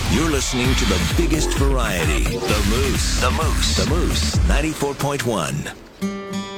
You're listening to the biggest variety, The Moose. The Moose. The Moose, 94.1.